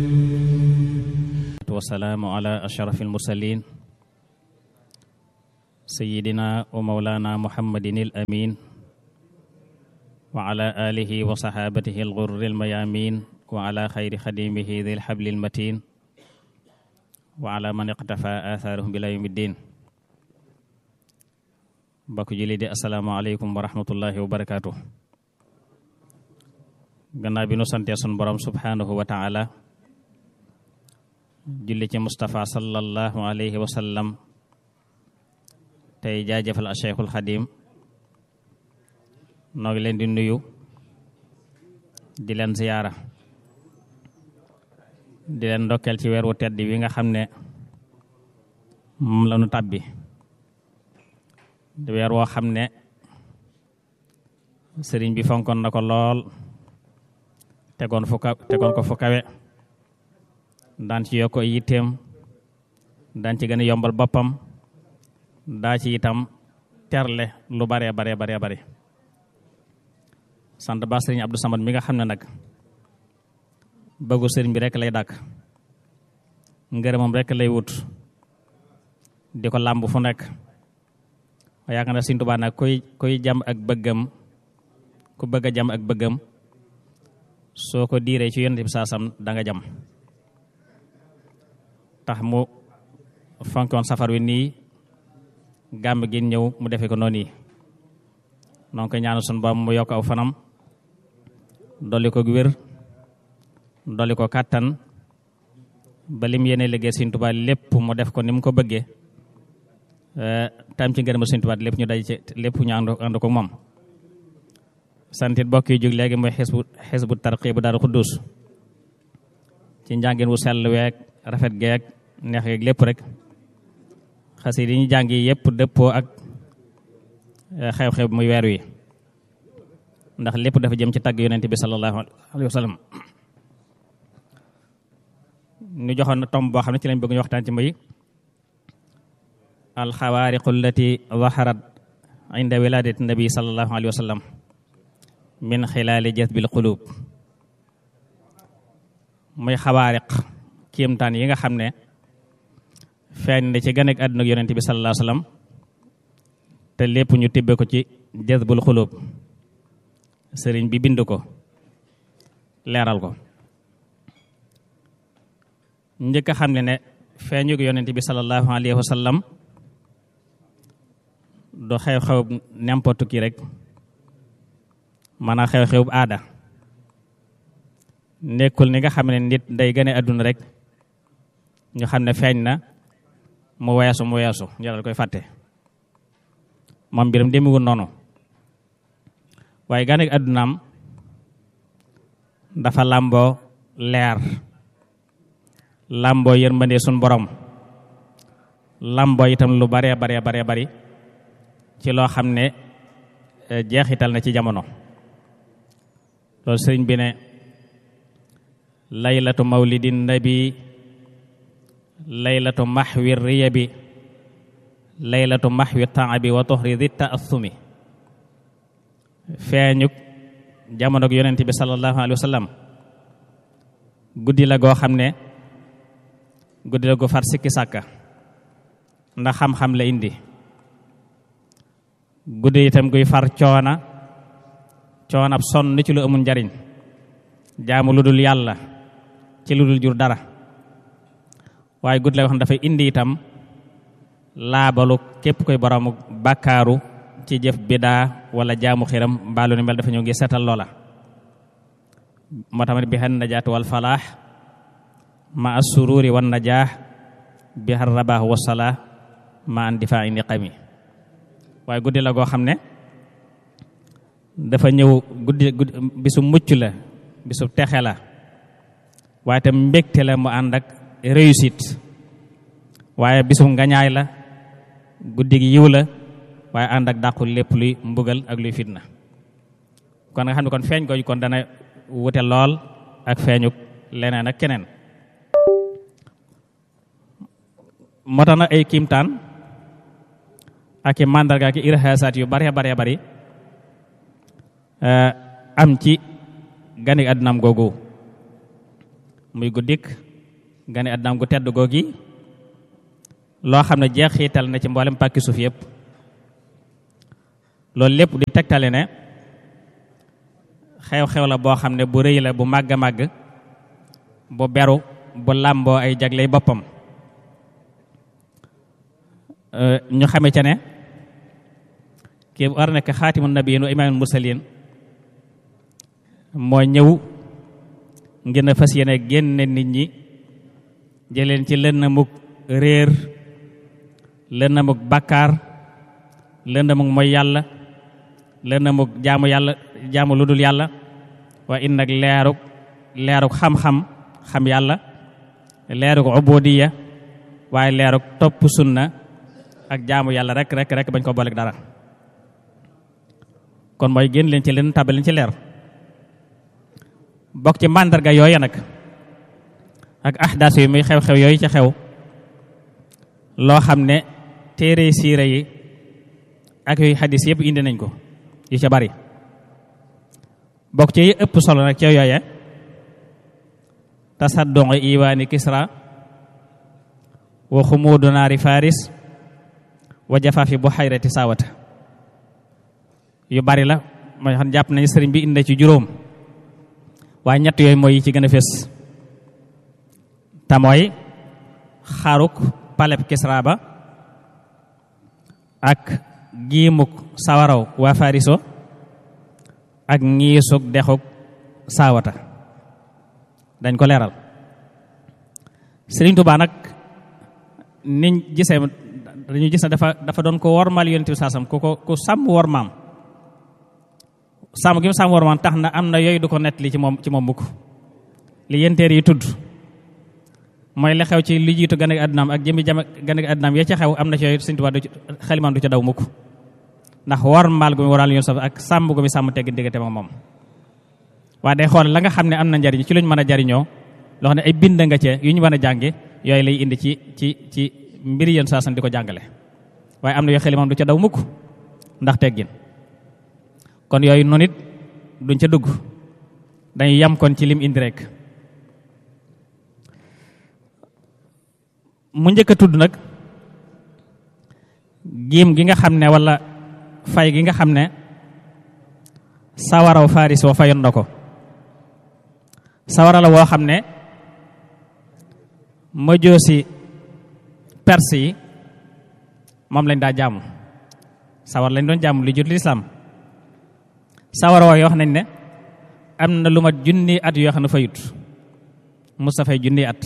والسلام على أشرف المرسلين سيدنا ومولانا محمد الأمين وعلى آله وصحابته الغر الميامين وعلى خير خديمه ذي الحبل المتين وعلى من اقتفى آثارهم بلا يوم الدين. mbokk julli di asalaamaaleykum wa rahmatullahi wa barakaatu. gannaaw bi nu santee sun borom subhanahu wa taala julli ci Mustafa sallallahu alayhi wa sallam tey jaajëfal a Cheikhul Xadim noo ngi leen di nuyu di leen ziyaara di leen ndokkeel ci weer wu tedd wi nga xam ne moom la nu tàbbi di weer woo xam ne sëriñ bi fonkoon na ko lool tegoon ko fu kawe daan ci yokk ay yitteem daan ci gën a yombal boppam daa ci itam terle lu bare sant ba sëriñ Abdou Samad mi nga xam ne nag bëggu sëriñ bi rekk lay dàkk ngërëmam rekk lay wut di ko làmb fu nekk yaakaar na Sëriñ Tuubaa nag koy jam ak bëggam ku bëgg a jam ak bëggam soo ko diiree ci yonent bi saasam da nga jam tax mu fonkoon safar wi nii gàmm gi ñëw mu defe ko noonu yi noonu ko ñaanu sun ba mu yokk aw fanam dolli ko wér dolli ko kàttan ba lim yéene liggéey Sëriñ Tuubaa lépp mu def ko ni mu ko bëggee tam ci ngërëm Sëriñ Tuubaa lépp ñu daj ci lépp ñu ànd ko moom santit bokk yi jóg léegi mooy xisbu tarqiib bu Daaru Xuddus ci njàngin wu sell week rafet geek neex geek lépp rek xasida yi ñu jàng yi yëpp dëppoo ak xew-xew muy weer wi ndax lépp dafa jëm ci tagg yonent bi sallallahu alayhi wa sallam ñu joxoon tomb boo xam ne ci lañ bëgg ñu waxtaan ci muy alxawaariqu allati zaharat inda wiladati nabi sallallahu alayhi wa sallam min xilaali jazbil qulub muy xawaariq kéemtaan yi nga xam ne feeñ na ci ganek àdduna ak yonent bi sallallahu alayhi wa sallam te lépp ñu tibbe ko ci jazbul qulub sëriñ bi bind ko leeral ko njëkk a xam ne feeñu ko yonent bi sallallahu alayhi wa sallam du xew-xew n'importe qui rek maanaam xew-xew aada nekkul ni nga xam ne nit day gane àdduna rek ñu xam ne feeñ na mu weesu ñu dal koy fàtte moom mbiram demewul noonu waaye gane àddunaam dafa làmboo leer làmboo yërmande sun borom làmboo itam lu bare bari ci loo xam ne jeexital na ci jamono loolu sëriñ bi ne laylatu mawlidin nabi laylatu maxwi riyabi laylatu maxwi taabi wa toxri di taassumi feeñuk jamono ak yonent bi sallallahu alayhi wa sallam guddi la goo xam ne guddi la gu far sikki sàkka ndax xam-xam la indi guddi itam guy far coonab sonn ci lu amul njariñ jaamu lu dul yàlla ci lu dul jur dara waaye guddi la wax dafay indi itam laabalu képp koy boroomu bàkkaaru ci jëf bidaa wala jaamu xiram mbaalu ni mel dafa ñëw ngi seetal loola moo tamit bi xan najaatu wal falaax ma as sururi wan najaax bi xar rabaax wasalaa ma an difaa indi xami waaye guddi la goo xam ne dafa ñëw guddi bisu mucc la bisu texe la waaye tam mbégte la mu ànd ak réussite waaye bisu ngañaay la guddi gi yiw la waaye ànd ak dàqul lépp luy mbugal ak luy fitna kon nga xam ne kon feeñ gooju kon dana wute lool ak feeñuk leneen ak keneen moo tax na ay kiimtaan ak i màndarga ak i irhaasaat yu bare bari am ci gani àddunaam googu muy guddik gane àddunaam gu tedd googi loo xam ne jeexital na ci mboolem pàkki suuf yëpp loolu lépp di tegtale ne xew-xew la boo xam ne bu rëy la bu màgg a màgg bu beru bu làmboo ay jagley boppam ñu xame ca ne kii war nekk xaatimun nabiyyin wa imaamul mursaliin moo ñëw ngir na fas yéene génne nit ñi jëleen ci lëndamuk réer lëndamuk bàkkaar lëndamuk mooy yàlla lëndamuk jaamu lu dul yàlla waaye indi nag leeruk xam-xam xam yàlla leeruk ubudiya waaye leeruk topp sunna ak jaamu yàlla rek bañ ko booleeg dara kon mooy génn leen ci leen tàbbal leen ci leer bokk ci màndarga yooya nag ak ahdaas yi muy xew-xew yooyu ci xew loo xam ne téere siira yi ak yooyu xadis yëpp indi nañ ko yu ca bari bokk ci yi ëpp solo nag ci yooye tasadduqu iwaani kisra wa xumuudu naari faris wa jafaafi buhayrati saawata yu bari la mooy xam jàpp nañu sëriñ bi indi ci juróom waaye ñett yooyu mooy yi ci gën a fés te mooy xaruk paleb kisra ba ak giimuk sawaraw waa fariso ak ngiisuk dexuk saawata dañ ko leeral Sëriñ Tuubaa nag niñ gisee dañu gis ne dafa doon ko wormal yonent bi saasam ku sàmm wormaam sàmm gi mu sàmm wormaam tax na am na yooyu du ko nett li ci moom mukk li yenteer yi tudd mooy li xew ci li jiitu gane àddunaam ak jëmmi gane àddunaam ya ca xew am na ci yooyu Sëriñ Tuubaa xalimaam du ca daw mukk ndax wormaal gu mu waral yoon ak sàmm gu mu sàmm tegg diggante moom waaye day xool la nga xam ne am na njariñ ci luñ mën a jariñoo loo xam ne ay bind nga cee yu ñu mën a jànge yooyu lay indi ci mbiri yéen saasam di ko jàngale waaye am na yoo xalimaam du ca daw mukk ndax teggin kon yooyu noonu it duñ ca dugg dañuy yam kon ci lim indi rek mu njëkk a tudd nag giim gi nga xam ne wala fay gi nga xam ne sawaraw faris wa fayoon na ko sawara la woo xam ne majoosi perse yi moom lañ daa jaamu sawar lañ doon jaamu li jut lislaam sawara woo yoo xam nañ ne am na lu mat junni at yoo xam ne fayut musta fay junni at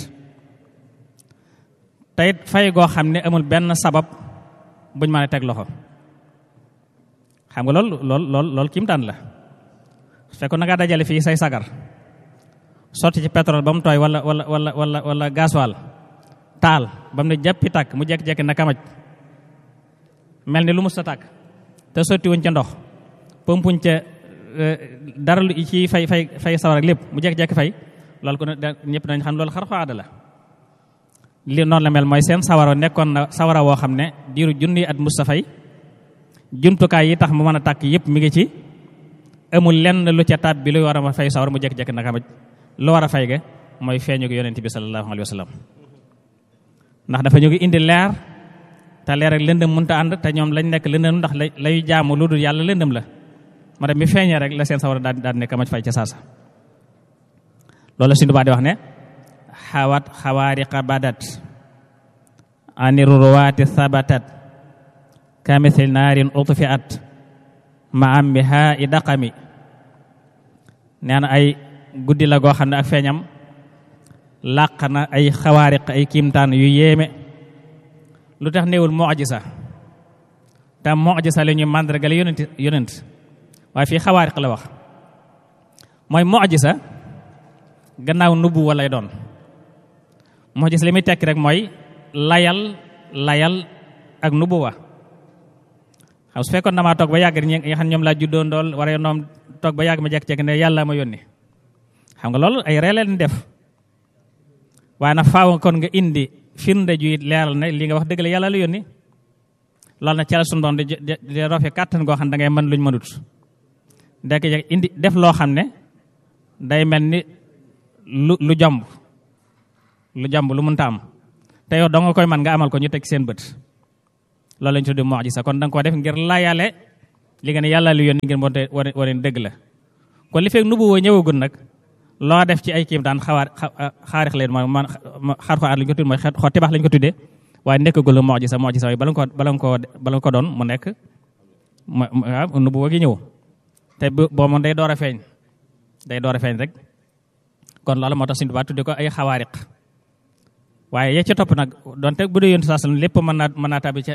teyit fay goo xam ne amul benn sabab buñ mën a teg loxo xam nga lool kiimtaan la fekkoon na ngaa dajale fii say sagar sotti ci pétrole ba mu tooy wala gasoil taal ba mu ne jàppi tàkk mu jekki-jekki na kamaj mel ni lu mus ta tàkk te sotti wuñ ca ndox pompuñ ca dara lu ci fay sawar ak lépp mu jekki-jekki fay loolu ko ñëpp dañ xam loolu xar aada la li noonu la mel mooy seen sawara nekkoon na sawara woo xam ne diiru junni at mus ta fay jumtukaay yi tax mu mën a tàkk yëpp mi ngi ci amul lenn lu ca tab bi lu war a fay sawar mu jekki-jekki na kamaj lu war a fay ga mooy feeñu gi yonent bi sallallahu alayhi wa sallam ndax dafa ñu ngi indi leer te leer ak lëndëm mënta ànd te ñoom lañ nekk lëndëm ndax lay jaamu lu dul yàlla lëndëm la ma dem mi feeñee rek la seen sawar daal ne kamaj fay ca saasa loolu suñu baa di wax ne xawat xawaariqa badat ani ruwaati sabatat kamithil naarin utfiat ma am bi haa i daqami nee na ay guddi la goo xam ne ak feeñam làq na ay xawaariq ay kiimtaan yu yéeme lu tax néewul mu'jiza te mu'jiza la ñuy màndargale yonent waaye fii xawaariq la wax mooy mu'jiza gannaaw nubbu walay doon mu'jiza li muy tekki rek mooy layal ak nubbu wa xam su fekkoon damaa toog ba yàgg ñi nga xam ñoom laa juddoo ndool war a noom toog ba yàgg ma jekk-jekk ne yàlla ma yónni xam nga loolu ay reeleen def waaye nag faaw kon nga indi firnde ju leeral ne li nga wax dëgg la yàlla la yónni loolu nag ca la sunu doon di rofe kàttan goo xam ne da ngay mën luñ mënut ndekk indi def loo xam ne day mel ni lu jomb lu jàmb lu mënta am te yow danga koy man nga amal ko ñu teg seen bët loolu lañ tudde mu'jiza kon da nga koo def ngir layale li nga ne yàlla lu yónni ngir moonte wane dëgg la kon li fekk nubuwoo ñëwagul nag loo def ci ay kiim daan xaarix leen man xaar ko aar lañ ko tudd mooy xotti baax lañ ko tuddee waaye nekkagul mu'jiza waaye bala nga ko doon mu nekk nubuwoo gi ñëw te boo moom day door a feeñ rek kon loolu moo tax Sëriñ Tuubaa tudde ko ay xawaariq waaye ya ca topp nag donte bu dee yonent sallallahu alayhi wasallam lépp mën naa tàbbi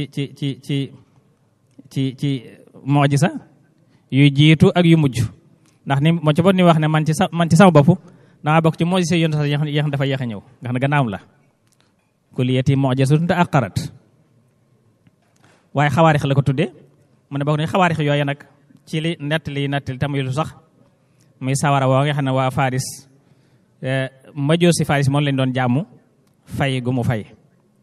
ci mu'jiza yu jiitu ak yu mujj ndax ni moo ci bot ni wax ne man ci sama bopp dama bokk ci mu'jiza yonent sallallahu alayhi wasallam dafa yéex a ñëw nga xam ne gannaawam la kulliyati mu'jizatun ta'aqqarat waaye xawaariq la ko tuddee mu ne bokk nañ xawaariq yooyu nag ci li nettali tam yu sax muy sawara woo nga xam ne waa Faris majoosi Faris moom lañ doon jaamu fay gu mu fay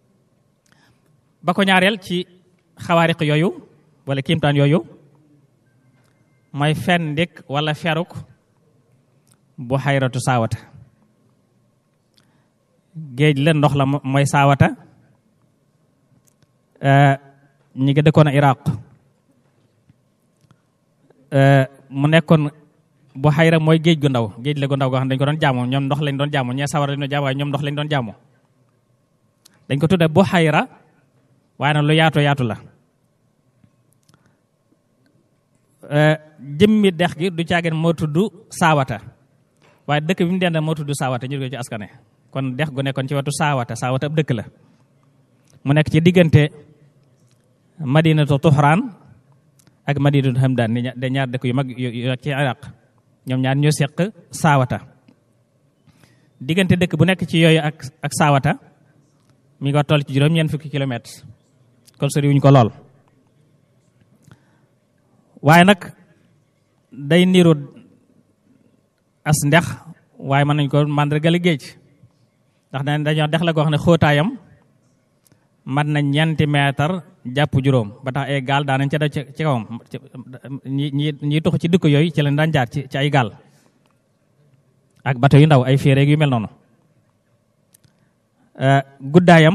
ba ko ñaareel ci xawaariq yooyu wala kiimtaan yooyu mooy fendik wala feruk bu xayratu saawata géej la ndox la mooy saawata ñi ngi dëkkoon a Iraq mu nekkoon bu xayra mooy géej gu ndaw géej la gu ndaw goo xam ne dañu ko doon jaamu ñoom ndox lañ doon jaamu ñee sawara lañ doon jaamu waaye ñoom ndox lañ doon jaamu dañ ko tudde bu xayra waaye nag lu yaatu la jëmmi dex gi du caagin moo tudd saawata waaye dëkk bi mu denda moo tudd saawata ñu ko ci askane kon dex gu nekkoon ci wetu saawata ab dëkk la mu nekk ci diggante madinatu Tuhraan ak madinatu Hamdaan de ñaar dëkk yu mag yu ci Iraq ñoom ñaar ñoo seq saawata diggante dëkk bu nekk ci yooyu ak saawata mi nga toll ci juróom-ñeent fukki kilomètres kon sori wuñ ko lool waaye nag day niru as ndex waaye mën nañ ko màndargali géej ndax dañoo dex la goo xam ne xóotaayam mat na ñeenti mètre jàpp juróom ba tax ay gaal daanañ ca def ci kawam ñi tux ci dëkk yooyu ci lañ daan jaar ci ay gaal ak bato yu ndaw ay féeréeg yu mel noonu guddaayam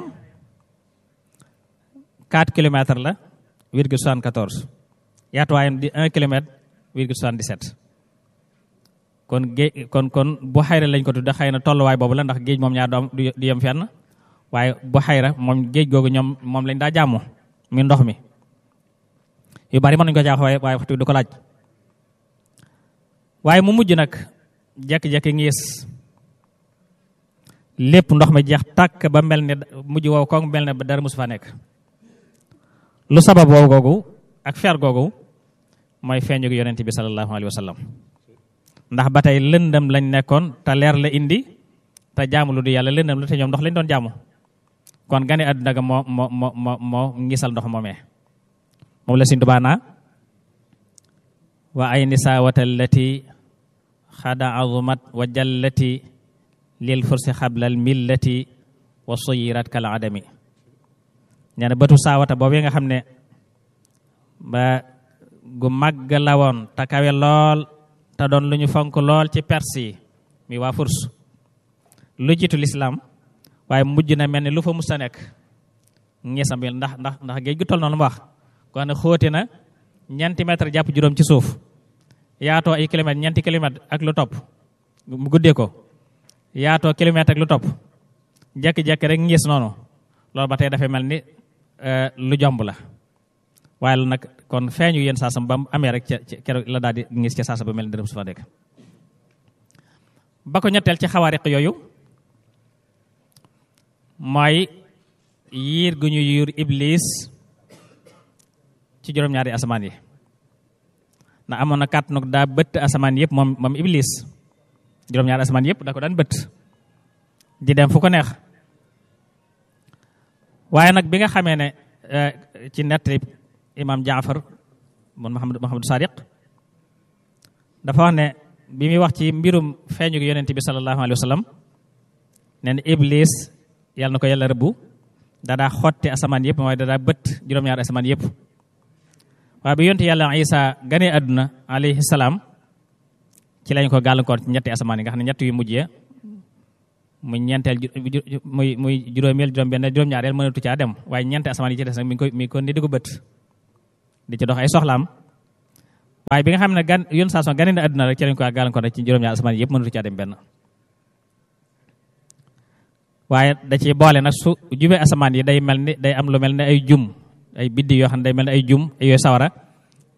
4 kilomètres la virgule 74 yaatuwaayam di 1 kilomètre virgule 77 kon géej kon bu xayra lañ ko tudde xëy na tolluwaay boobu la ndax géej moom ñaar du yem fenn waaye bu xayra moom géej googu ñoom moom lañ daa jàmmoo mi ndox mi yu bari mën nañu ko jaax waaye waxtu du ko laaj waaye mu mujj nag jekki-jekki ngiis lépp ndox mi jeex tàkk ba mel ne mujj wow ko mel ne ba dara musu fa nekk lu sabab wow googu ak fer googu mooy feeñu gi yonent bi sallallahu alayhi wa sallam ndax ba tey lëndëm lañ nekkoon te leer la indi te jaamu lu du yàlla lëndëm la te ñoom ndox lañ doon jaamu kon gane àdduna ga moo ngisal ndox moomee moom la Sëriñ Tuubaa naa wa ay nisaawata allati xada azumat wa jallati lil fursi xablal millati wa suyirat kal adami nee na bëtu saawata boobee nga xam ne ba gu màgg la woon te kawe lool te doon lu ñu fonk lool ci perse yi mi waa furs lu jiitu lislaam waaye mujj na mel ni lu fa mus a nekk ngeesam bi ndax géej gu toll noonu mu wax ko xam ne xóote na ñeenti mètre jàpp juróom ci suuf yaatoo ay kilomètre ñeenti kilomètre ak lu topp mu guddee ko yaatoo kilomètre ak lu topp jekki-jekki rek ngees noonu loolu ba tey dafay mel ni lu jomb la waaye lu nag kon feeñu yéen saasam ba mu amee rek ca keroog la daal di ngis ca saasa ba mel ni dërëm su fa nekk ba ko ñetteel ci xawaariq yooyu mooy yiir gu ñu yiir iblis ci juróom-ñaari asamaan yi ndax amoon na kàtt nag daa bëtt asamaan yëpp moom iblis juróom-ñaari asamaan yëpp da ko daan bëtt di dem fu ko neex waaye nag bi nga xamee ne ci nettali imam Jaafar mun Muhammadu Sadiq dafa wax ne bi muy wax ci mbirum feeñu gi yonent bi sallallahu alayhi wa sallam nee na iblis yàlla na ko yàlla rëbbu dadaa xotti asamaan yëpp mooy dadaa bët juróom-ñaari asamaan yëpp waaye bi yonent yàlla Isa ganee àdduna alayhi salaam ci lañ ko gàllankoor ci ñetti asamaan yi nga xam ne ñett yu mujjee muy ñeenteel muy juróomeel juróom-benn juróom-ñaareel mënatu caa dem waaye ñeente asamaan yi ci des nag mi ngi ko ni di ko bët di ci dox ay soxlaam waaye bi nga xam ne yoon saa son gane na àdduna rek ci lañ ko gàllankoor rek ci juróom-ñaar asamaan yëpp mënatu caa dem benn waaye da ciy boole nag su jubee asamaan yi day am lu mel ne ay jum ay biddi yoo xam ne day mel ne ay jum yooyu sawara